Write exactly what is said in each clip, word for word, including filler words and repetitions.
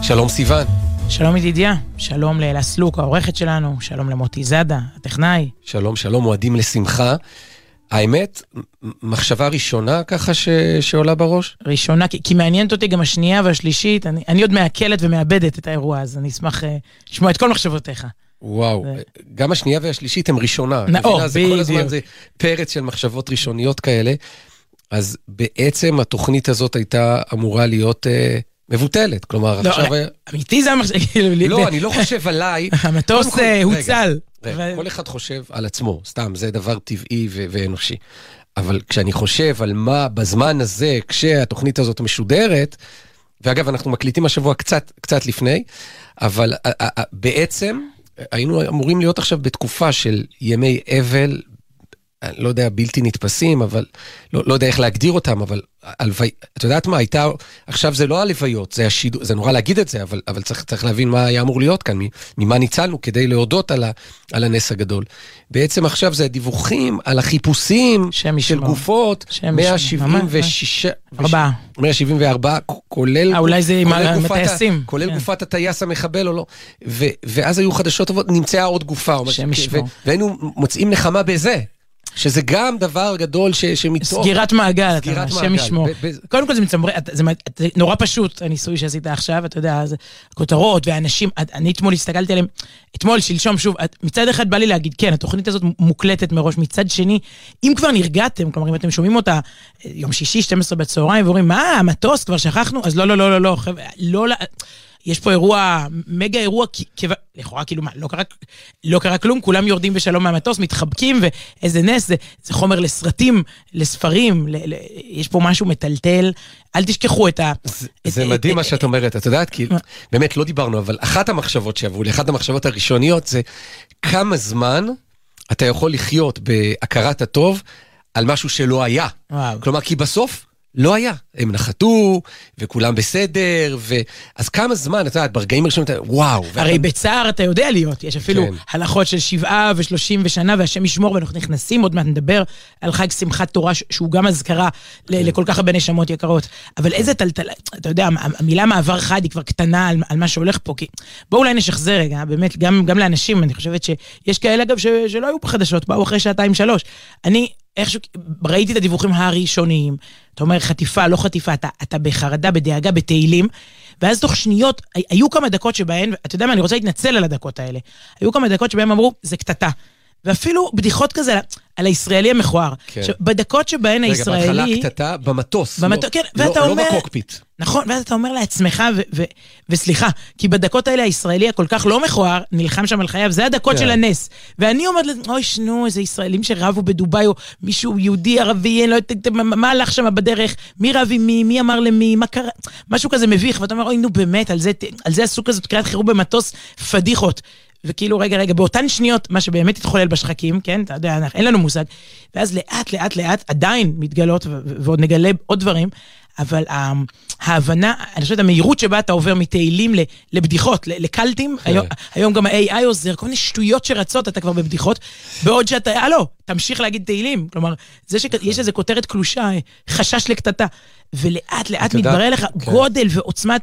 שלום סיוון. שלום ידידיה, שלום לאלה סלוק, העורכת שלנו, שלום למוטי זאדה, הטכנאי. שלום, שלום, מועדים לשמחה. האמת, מחשבה ראשונה ככה ש... שעולה בראש? ראשונה, כי, כי מעניינת אותי גם השנייה והשלישית, אני, אני עוד מעכלת ומאבדת את האירוע, אז אני אשמח uh, לשמוע את כל מחשבותיך. וואו, ו... גם השנייה והשלישית הם ראשונה. נאו, בדיוק. כל הזמן זה פרץ של מחשבות ראשוניות כאלה, אז בעצם התוכנית הזאת הייתה אמורה להיות... Uh, מבוטלת, כלומר, עכשיו... אמיתי זה המחשב... לא, אני לא חושב עליי... המטוס הוצל. כל אחד חושב על עצמו, סתם, זה דבר טבעי ואנושי. אבל כשאני חושב על מה בזמן הזה, כשהתוכנית הזאת משודרת, ואגב, אנחנו מקליטים השבוע קצת לפני, אבל בעצם היינו אמורים להיות עכשיו בתקופה של ימי אבל, לא יודע, בלתי נתפסים, אבל לא, לא יודע איך להגדיר אותם, אבל הלווי, את יודעת מה, הייתה, עכשיו זה לא הלוויות, זה השידור, זה נורא להגיד את זה, אבל, אבל צריך, צריך להבין מה היה אמור להיות כאן, ממה ניצלנו כדי להודות על, ה, על הנס הגדול. בעצם עכשיו זה הדיווחים על החיפושים של גופות, מאה שבעים ושש, מאה שבעים וארבע, כולל, אולי זה כולל, גופת, מטייסים. כולל כן. גופת הטייס המחבל או לא, ו, ואז היו חדשות טובות, נמצאה עוד גופה, והיינו מוצאים נחמה בזה. שזה גם דבר גדול ש, שמתוך... סגירת מעגל, סגירת אתה השם ישמור. ב- ב- קודם כל זה מצמר... זה, זה נורא פשוט, הניסוי שעשית עכשיו, אתה יודע, זה, הכותרות והאנשים, אני אתמול הסתכלתי עליהם, אתמול, שלשום, שוב, מצד אחד בא לי להגיד, כן, התוכנית הזאת מוקלטת מראש, מצד שני, אם כבר נרגעתם, כלומר, אם אתם שומעים אותה, יום שישי, שתים עשרה בצהריים, ואומרים, מה, המטוס, כבר שכחנו? אז לא, לא, לא, לא, לא, לא, לא, יש פה אירוע, מגה אירוע, לכאורה כאילו מה, לא קרה, לא קרה כלום, כולם יורדים בשלום מהמטוס, מתחבקים, ואיזה נס, זה, זה חומר לסרטים, לספרים, ל, ל, יש פה משהו מטלטל, אל תשכחו את ה... זה, את, זה מדהים את, מה שאת אומרת, את יודעת, כי באמת לא דיברנו, אבל אחת המחשבות שעברו לי, אחת המחשבות הראשוניות, זה כמה זמן אתה יכול לחיות בהכרת הטוב, על משהו שלא היה. וואו. כלומר, כי בסוף, לא היה, הם נחתו, וכולם בסדר, ו... אז כמה זמן, אתה יודעת, ברגעים הראשונים, וואו. הרי ואתה... בצער אתה יודע להיות, יש אפילו כן. הלכות של שבעה ושלושים ושנה, והשם ישמור, ואנחנו נכנסים, עוד מעט נדבר על חג שמחת תורה, שהוא גם הזכרה כן. לכל כך הרבה נשמות יקרות. אבל כן. איזה טלטל, אתה יודע, המילה מעבר חד היא כבר קטנה על, על מה שהולך פה, כי בואו אולי נשחזר רגע, באמת, גם, גם לאנשים, אני חושבת שיש כאלה, אגב, ש... שלא היו בחדשות, באו אחרי שעתיים שלוש. אני איכשהו, ראיתי את הדיווחים הראשוניים, אתה אומר חטיפה, לא חטיפה, אתה, אתה בחרדה, בדאגה, בתהילים, ואז תוך שניות, היו כמה דקות שבהן, אתה יודע מה, אני רוצה להתנצל על הדקות האלה, היו כמה דקות שבהן אמרו, זה קטטה, ואפילו בדיחות כזה, על הישראלי המכוער. כן. בדקות שבהן רגע, הישראלי... רגע, בהתחלה קטטה במטוס, במטוס לא, כן, לא, ואתה לא אומר, בקוקפיט. נכון, ואז אתה אומר לעצמך, ו- ו- וסליחה, כי בדקות האלה הישראלי הכל כך לא מכוער, נלחם שם על חייו, זה הדקות כן. של הנס. ואני אומרת, אוי שנו, איזה ישראלים שרבו בדוביי, או מישהו יהודי, ערבי, לא, מה הלך שם בדרך, מי רב עם מי, מי אמר למי, מה קרה, משהו כזה מביך, ואתה אומר, אוי נו באמת, על זה, על זה עשו כזאת קריאת חירום במטוס, פדיחות. וכאילו, רגע, רגע, באותן שניות, מה שבאמת התחולל בשחקים, כן, אתה יודע, אין לנו מושג, ואז לאט, לאט, לאט, עדיין מתגלות, ועוד נגלה עוד דברים, אבל ההבנה, אני חושבת, המהירות שבה אתה עובר מתהילים לבדיחות, לקלטים, היום, היום גם ה-איי איי עוזר, כל מיני שטויות שרצות, אתה כבר בבדיחות, בעוד שאתה, אה לא, תמשיך להגיד תהילים, כלומר, זה שיש איזו כותרת קלושה, חשש לקטטה, ולאט, לאט מתברר לך גודל ועוצמת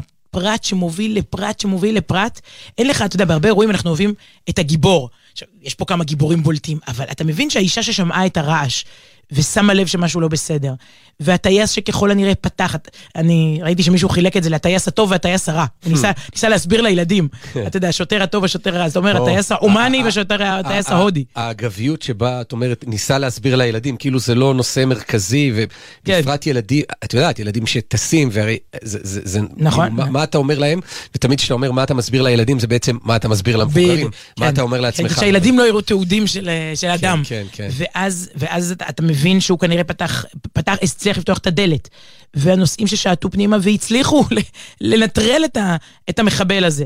פרט שמוביל לפרט שמוביל לפרט, אין לך, אתה יודע, בהרבה אירועים אנחנו אוהבים את הגיבור. עכשיו, יש פה כמה גיבורים בולטים, אבל אתה מבין שהאישה ששמעה את הרעש, ושמה לב שמשהו לא בסדר, והטייס שככל הנראה פתח, אני ראיתי שמישהו חילק את זה לטייס הטוב והטייס הרע, הוא ניסה, ניסה להסביר לילדים, אתה יודע, השוטר הטוב והשוטר הרע, זאת אומרת, הטייס האומני והשוטר הטייס ההודי. האגביות שבה, את אומרת, ניסה להסביר לילדים, כאילו זה לא נושא מרכזי, ובפרט ילדים, את יודעת, ילדים שטסים, והרי זה, מה אתה אומר להם, ותמיד כשאתה אומר מה אתה מסביר לילדים, זה בעצם מה אתה מסביר למבוגרים, מה אתה אומר לעצמך. שהילדים לא יראו תיעודים של אדם, ואז אתה מבין שהוא כנראה פתח, פתח, הצליח לפתוח את הדלת, והנושאים ששעטו פנימה והצליחו לנטרל את, ה, את המחבל הזה.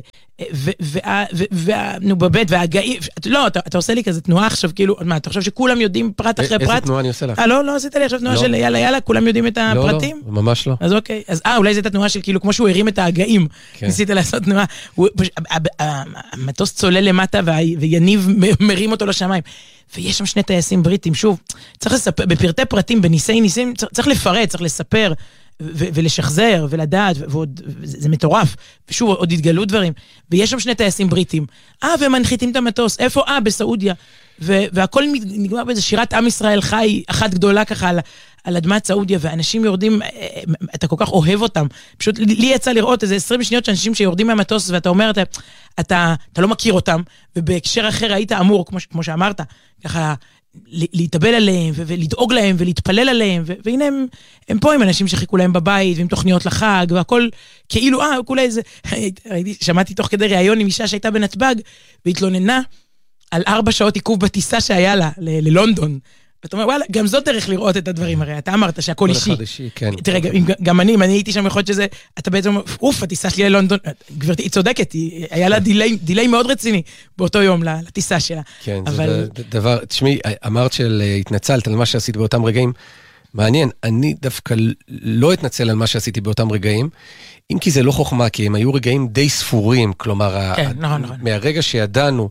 ונו בבית, והגאים, לא, אתה, אתה עושה לי כזה תנועה עכשיו, כאילו, מה, אתה חושב שכולם יודעים פרט אחרי פרט? איזה תנועה אני עושה לך? אה, לא, לא עשית לי עכשיו תנועה של יאללה, יאללה, כולם יודעים את הפרטים? לא, לא, ממש לא. אז אוקיי, אז אה, אולי זאת התנועה של כאילו, כמו שהוא הרים את הגאים, ניסית לעשות תנועה, המטוס צולל למטה, ויניב מרים אותו לשמיים. ויש שם שני טייסים בריטים, שוב, צריך לספר, בפרטי פרטים, בניסי ניסים, צריך לפרט, צריך לספר, ולשחזר, ולדעת, וזה מטורף. ושוב, עוד התגלו דברים. ויש שם שני טייסים בריטים. אה, ומנחיתים את המטוס. איפה? אה, בסעודיה. והכל נגמר באיזה שירת עם ישראל חי, אחת גדולה ככה על, על אדמת סעודיה, ואנשים יורדים, אתה כל כך אוהב אותם. פשוט לי יצא לראות איזה עשרים שניות שאנשים שיורדים מהמטוס, ואתה אומר, אתה, אתה, אתה לא מכיר אותם, ובהקשר אחר היית אמור, כמו, כמו שאמרת, ככה, להתאבל עליהם, ולדאוג להם, ולהתפלל עליהם, והנה הם, הם פה עם אנשים שחיכו להם בבית, ועם תוכניות לחג, והכל כאילו, אה, כולי איזה, שמעתי תוך כדי ראיון עם אישה שהייתה בנתב"ג, והתלוננה על ארבע שעות עיכוב בטיסה שהיה לה, ל- ללונדון. ואתה אומר, וואלה, גם זאת דרך לראות את הדברים, הרי אתה אמרת שהכל אישי. אישי, כן. תראה, גם, גם אני, אם אני הייתי שם יכול להיות שזה, אתה בעצם אומר, אוף, הטיסה שלי ללונדון, גברתי, היא צודקת, היא, היה לה דילי, דילי מאוד רציני באותו יום לטיסה שלה. כן, אבל... זה דבר, תשמעי, אמרת של התנצלת על מה שעשית באותם רגעים, מעניין, אני דווקא לא אתנצל על מה שעשיתי באותם רגעים, אם כי זה לא חוכמה, כי הם היו רגעים די ספורים, כלומר, כן, נכון, נכון. מהרגע שידענו,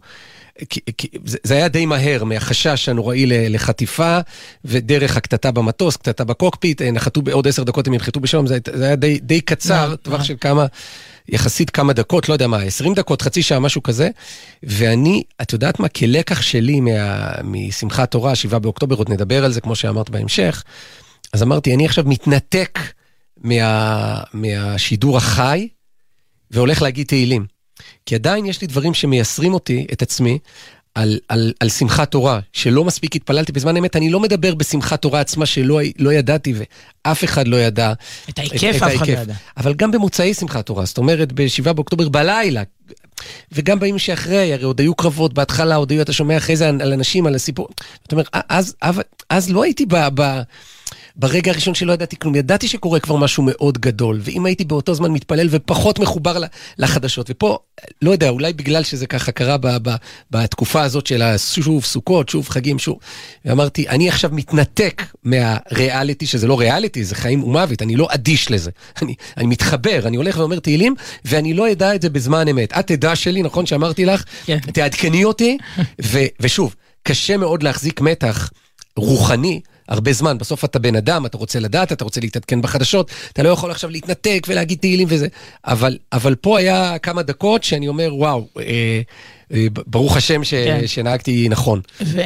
זה היה די מהר, מהחשש הנוראי לחטיפה, ודרך הקטטה במטוס, קטטה בקוקפיט, נחתו בעוד עשר דקות, הם ינחתו בשלום, זה היה די, די קצר, טווח של כמה, יחסית כמה דקות, לא יודע מה, עשרים דקות, חצי שעה, משהו כזה, ואני, את יודעת מה, כלקח שלי מה, משמחת תורה, שבעה באוקטובר, עוד נדבר על זה, כמו שאמרת בהמשך, אז אמרתי, אני עכשיו מתנתק מה, מהשידור החי, והולך להגיד תהילים. כי עדיין יש לי דברים שמייסרים אותי, את עצמי, על, על, על שמחת תורה, שלא מספיק התפללתי בזמן אמת, אני לא מדבר בשמחת תורה עצמה שלא לא ידעתי, ואף אחד לא ידע. את ההיקף, אף אחד לא ידע. אבל גם במוצאי שמחת תורה, זאת אומרת, בשבעה באוקטובר בלילה, וגם בימים שאחרי, הרי עוד היו קרבות, בהתחלה עוד היו, אתה שומע אחרי זה על אנשים, על הסיפור, זאת אומרת, אז, אז, אז לא הייתי ב... ב ברגע הראשון שלא ידעתי כלום, ידעתי שקורה כבר משהו מאוד גדול, ואם הייתי באותו זמן מתפלל ופחות מחובר לחדשות, ופה, לא יודע, אולי בגלל שזה ככה קרה ב- ב- בתקופה הזאת של שוב סוכות, שוב חגים, שוב, ואמרתי, אני עכשיו מתנתק מהריאליטי, שזה לא ריאליטי, זה חיים ומוות, אני לא אדיש לזה, אני, אני מתחבר, אני הולך ואומר תהילים, ואני לא ידע את זה בזמן אמת. את תדע שלי, נכון שאמרתי לך, כן. תעדכני אותי, ו- ושוב, קשה מאוד להחזיק מתח רוחני, הרבה זמן, בסוף אתה בן אדם, אתה רוצה לדעת, אתה רוצה להתעדכן בחדשות, אתה לא יכול עכשיו להתנתק ולהגיד תהילים וזה, אבל, אבל פה היה כמה דקות שאני אומר, וואו, אה, אה, ברוך השם ש, כן. שנהגתי נכון.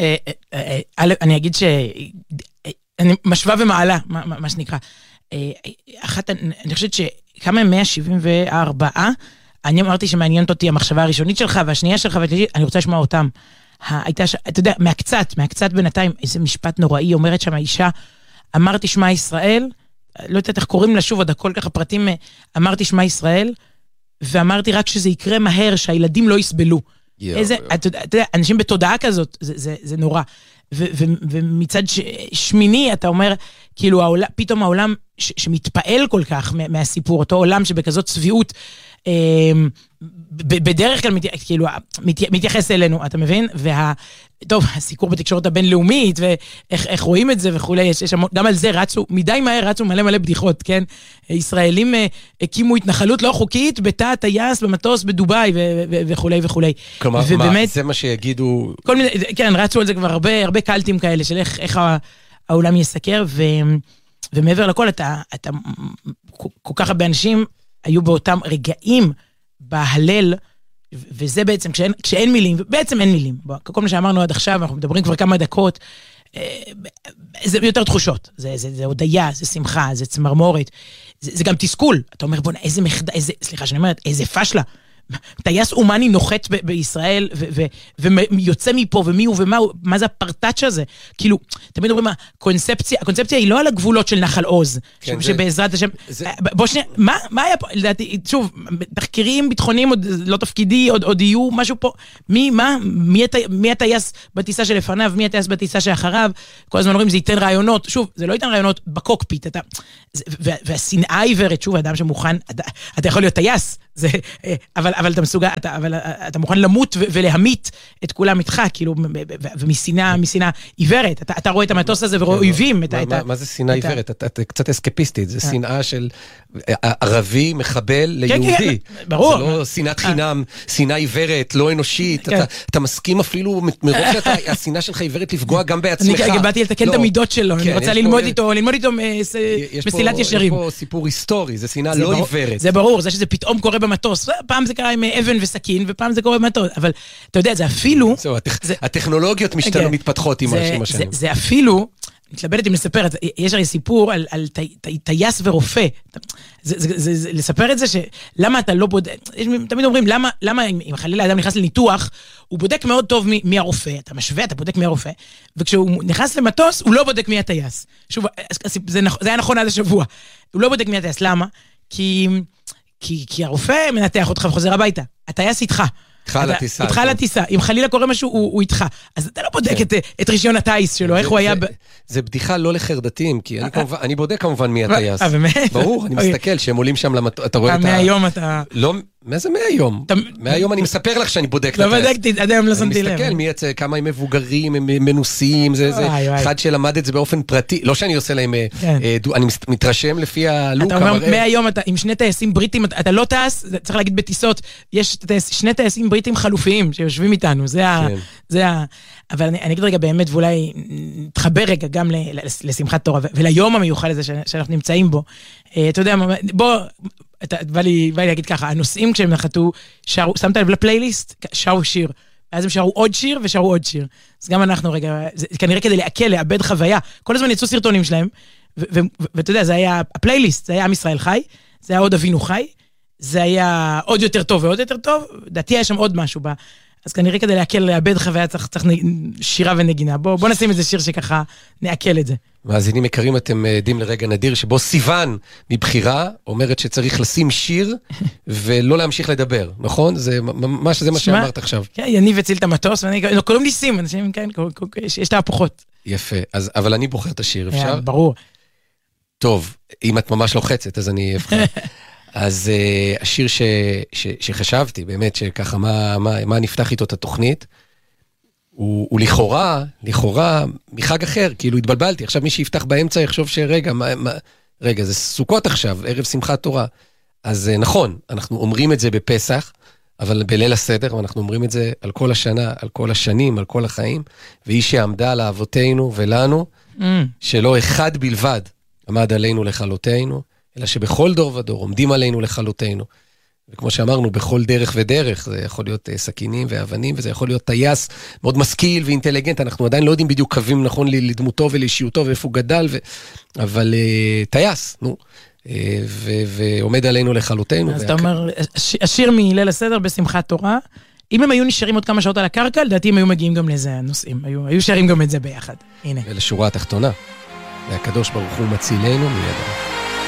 ואני אגיד ש... אני משווה ומעלה, מה, מה שנקרא. אחת, אני חושבת שכמה מאה שבעים וארבע, אני אמרתי שמעניינת אותי המחשבה הראשונית שלך, והשנייה שלך, ואני רוצה לשמוע אותם. הייתה, אתה יודע, מהקצת, מהקצת בינתיים, איזה משפט נוראי, אומרת שם האישה, אמרתי שמע ישראל, לא יודעת איך קוראים לה שוב, עוד הכל ככה פרטים, אמרתי שמע ישראל, ואמרתי רק שזה יקרה מהר, שהילדים לא יסבלו. Yeah, איזה, yeah. אתה, אתה יודע, אנשים בתודעה כזאת, זה, זה, זה נורא. ו, ו, ומצד ש, שמיני, אתה אומר, כאילו, העולם, פתאום העולם ש, שמתפעל כל כך מהסיפור, אותו עולם שבכזאת צביעות, בדרך כלל כאילו מתייחס אלינו, אתה מבין? וה... טוב, הסיקור בתקשורת הבינלאומית, ואיך רואים את זה וכולי, גם על זה רצו, מדי מהר רצו מלא מלא בדיחות, כן? ישראלים הקימו התנחלות לא חוקית, בתא טייס, במטוס, בדובאי וכולי וכולי. כלומר, מה, זה מה שיגידו... כל מיני, כן, רצו על זה כבר הרבה, הרבה קלטים כאלה, של איך העולם יסקר, ומעבר לכל, אתה, כל כך הרבה אנשים היו באותם רגעים בהלל, וזה בעצם, כשאין, כשאין מילים, בעצם אין מילים. כל מה שאמרנו עד עכשיו, אנחנו מדברים כבר כמה דקות, זה יותר תחושות. זה, זה, זה הודיה, זה שמחה, זה צמרמורת. זה, זה גם תסכול. אתה אומר, בוא, איזה מחד... איזה, סליחה שאני אומרת, איזה פשלה. טייס אומני נוחת ב- בישראל, ו- ו- ויוצא מפה, ומי הוא ומה הוא, מה זה הפרטאץ' הזה? כאילו, תמיד אומרים, הקונספציה, הקונספציה היא לא על הגבולות של נחל עוז, כן, שבעזרת השם, זה... בוא שנייה, מה, מה היה פה, לדעתי, שוב, תחקירים ביטחוניים, עוד לא תפקידי, עוד, עוד יהיו משהו פה, מי, מה, מי, הטי, מי הטייס בטיסה שלפניו, מי הטייס בטיסה שאחריו, כל הזמן אומרים, זה ייתן רעיונות, שוב, זה לא ייתן רעיונות בקוקפיט, אתה, זה, וה, והשנאה עיוורת, שוב, האדם שמוכן, אתה, אתה יכול להיות טייס, זה, אבל אבל אתה מסוגל, אתה, אבל אתה מוכן למות ו- ולהמית את כולם איתך, כאילו, ומשנאה, משנאה עיוורת. אתה, אתה רואה את המטוס הזה ורואה אויבים. מה, מה, מה זה שנאה עיוורת? אתה, אתה קצת אסקפיסטית, זה שנאה של ערבי מחבל ליהודי. ברור. זה לא שנאת חינם, שנאה עיוורת, לא אנושית. אתה, אתה מסכים אפילו מרוב שאתה, השנאה שלך עיוורת לפגוע גם בעצמך. אני באתי לתקן את המידות שלו, אני רוצה ללמוד איתו, ללמוד איתו מסילת ישרים. יש פה סיפור היסטורי, זה שנאה לא עיוורת. זה ברור, זה שזה פתאום קורה במטוס. פעם זה קרה עם אבן וסכין, ופעם זה קורה במטוס. אבל אתה יודע, זה אפילו... הטכנולוגיות משתנו מתפתחות עם השנים. זה אפילו... מתלבטת אם לספר את זה, יש הרי סיפור על, על טייס ורופא, זה, זה, זה, זה, לספר את זה שלמה אתה לא בודק, תמיד אומרים, למה, למה אם חלילה האדם נכנס לניתוח, הוא בודק מאוד טוב מי, מי הרופא, אתה משווה, אתה בודק מי הרופא, וכשהוא נכנס למטוס, הוא לא בודק מי הטייס. שוב, זה, זה היה נכון עד השבוע, הוא לא בודק מי הטייס, למה? כי, כי, כי הרופא מנתח אותך וחוזר הביתה, הטייס איתך. איתך על הטיסה. איתך על הטיסה. אם חלילה קורה משהו, הוא איתך. אז אתה לא בודק את רישיון הטייס שלו, איך הוא היה... זה בדיחה לא לחרדתים, כי אני בודק כמובן מי הטייס. ברור, אני מסתכל, שהם עולים שם למטוס, אתה רואה את ה... מהיום אתה... לא, מה זה מהיום? מהיום אני מספר לך שאני בודק את הטייס. לא בדקתי, עד היום לא שמתי לב. אני מסתכל מי יצא, כמה הם מבוגרים, הם מנוסים, זה זה. אחד שלמד את זה באופן פרטי, לא שאני עושה להם... אני מתרשם לפי הלוק. אתה אומר, מהיום אתה עם שני טייסים בריטים, אתה לא טייס, צריך להגיד בטיסות, יש שני טייסים בריטים חלופיים שיושבים איתנו, זה ה... זה ה... אבל אני, אני אגיד רגע באמת, ואולי נתחבר רגע גם לשמחת תורה, וליום המיוחד הזה שאנחנו נמצאים בו. אתה יודע, בוא, בא לי להגיד ככה, הנושאים כשהם נחתו, שמת לב לפלייליסט, שרו שיר. אז הם שרו עוד שיר ושרו עוד שיר. אז גם אנחנו רגע, זה כנראה כדי לעכל, לאבד חוויה. כל הזמן יצאו סרטונים שלהם, ואתה יודע, זה היה הפלייליסט, זה היה עם ישראל חי, זה היה עוד אבינו חי, זה היה עוד יותר טוב ועוד יותר טוב, דעתי היה שם עוד משהו בה. אז כנראה כדי להקל, לאבד חוויה, צריך, צריך שירה ונגינה. בוא, בוא נשים איזה שיר שככה נעכל את זה. מאזינים יקרים, אתם עדים לרגע נדיר, שבו סיוון מבחירה אומרת שצריך לשים שיר ולא להמשיך לדבר, נכון? זה ממש זה מה שאמרת עכשיו. כן, יניב הציל את המטוס, ואני קוראים לי שים, אנשים כאן, יש תהפוכות. יפה, אז, אבל אני בוחר את השיר, אפשר? ברור. טוב, אם את ממש לוחצת, אז אני אבחר. אז uh, השיר ש, ש, שחשבתי, באמת, שככה, מה, מה, מה נפתח איתו את התוכנית, הוא, הוא לכאורה, לכאורה, מחג אחר, כאילו התבלבלתי. עכשיו מי שיפתח באמצע יחשוב שרגע, מה, מה, רגע, זה סוכות עכשיו, ערב שמחת תורה. אז uh, נכון, אנחנו אומרים את זה בפסח, אבל בליל הסדר, ואנחנו אומרים את זה על כל השנה, על כל השנים, על כל החיים, והיא שעמדה לאבותינו ולנו, mm. שלא אחד בלבד עמד עלינו לכלותינו, אלא שבכל דור ודור עומדים עלינו לכלותנו. וכמו שאמרנו, בכל דרך ודרך, זה יכול להיות סכינים ואבנים, וזה יכול להיות טייס מאוד משכיל ואינטליגנט, אנחנו עדיין לא יודעים בדיוק קווים נכון לדמותו ולאישיותו ואיפה הוא גדל, ו... אבל uh, טייס, נו, uh, ו- ועומד עלינו לכלותנו. אז וה... אתה אומר, השיר מליל הסדר בשמחת תורה, אם הם היו נשארים עוד כמה שעות על הקרקע, לדעתי הם היו מגיעים גם לזה הנושאים, היו, היו שרים גם את זה ביחד. הנה. ולשורה התחתונה, והקדוש ברוך הוא מצילנו מידם.